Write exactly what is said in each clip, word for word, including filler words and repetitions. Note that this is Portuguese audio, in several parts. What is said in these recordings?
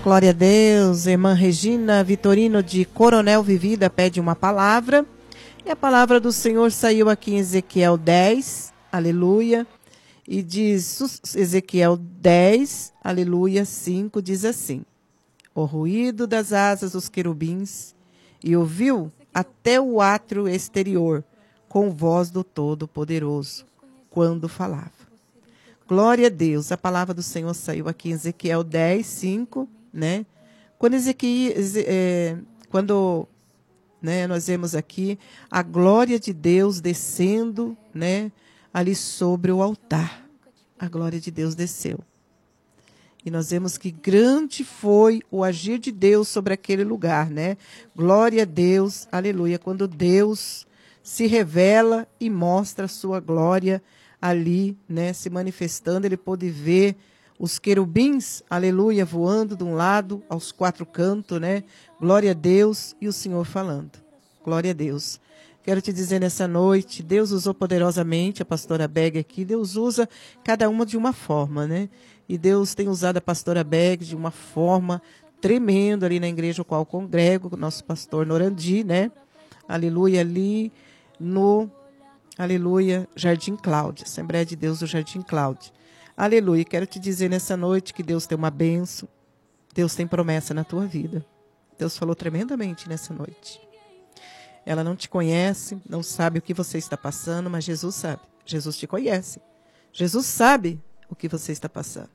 Glória a Deus. Irmã Regina Vitorino de Coronel Vivida pede uma palavra. E a palavra do Senhor saiu aqui em Ezequiel dez, aleluia. E diz, Ezequiel dez, aleluia, cinco, diz assim: o ruído das asas dos querubins, e ouviu até o átrio exterior, com voz do Todo-Poderoso, quando falava. Glória a Deus. A palavra do Senhor saiu aqui em Ezequiel dez, cinco, né? Quando Ezequiel, é, quando, né, nós vemos aqui a glória de Deus descendo, né, ali sobre o altar. A glória de Deus desceu. E nós vemos que grande foi o agir de Deus sobre aquele lugar, né? Glória a Deus, aleluia. Quando Deus se revela e mostra a sua glória ali, né, se manifestando, ele pôde ver os querubins, aleluia, voando de um lado aos quatro cantos, né? Glória a Deus, e o Senhor falando. Glória a Deus. Quero te dizer nessa noite, Deus usou poderosamente a pastora Beg aqui, Deus usa cada uma de uma forma, né? E Deus tem usado a pastora Beg de uma forma tremenda ali na igreja ao qual eu congrego, o nosso pastor Norandi, né? Aleluia, ali no, aleluia, Jardim Cláudia, Assembleia de Deus do Jardim Cláudia. Aleluia, quero te dizer nessa noite que Deus tem uma bênção, Deus tem promessa na tua vida. Deus falou tremendamente nessa noite. Ela não te conhece, não sabe o que você está passando, mas Jesus sabe. Jesus te conhece. Jesus sabe o que você está passando.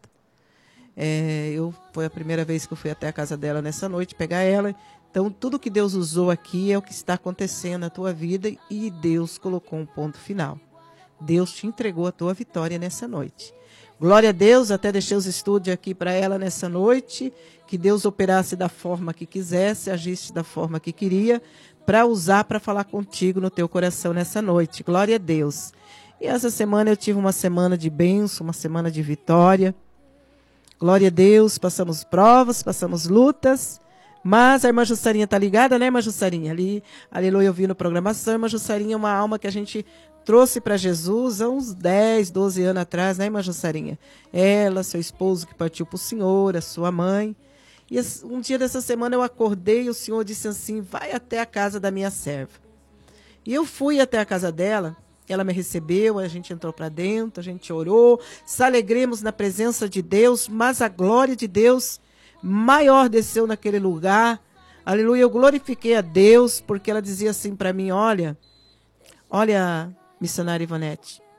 É, eu, foi a primeira vez que eu fui até a casa dela nessa noite, pegar ela. Então, tudo que Deus usou aqui é o que está acontecendo na tua vida e Deus colocou um ponto final. Deus te entregou a tua vitória nessa noite. Glória a Deus, até deixei os estúdios aqui para ela nessa noite, que Deus operasse da forma que quisesse, agisse da forma que queria, para usar para falar contigo no teu coração nessa noite. Glória a Deus. E essa semana eu tive uma semana de bênção, uma semana de vitória. Glória a Deus, passamos provas, passamos lutas, mas a irmã Jussarinha está ligada, né, irmã Jussarinha? Ali, aleluia, eu vi no programação, a irmã Jussarinha é uma alma que a gente trouxe para Jesus há uns dez, doze anos atrás, né, irmã Jussarinha? Ela, seu esposo que partiu para o Senhor, a sua mãe. E um dia dessa semana eu acordei e o Senhor disse assim, vai até a casa da minha serva. E eu fui até a casa dela, ela me recebeu, a gente entrou para dentro, a gente orou, se alegremos na presença de Deus, mas a glória de Deus maior desceu naquele lugar. Aleluia, eu glorifiquei a Deus, porque ela dizia assim para mim, olha, olha, missionária Ivonete,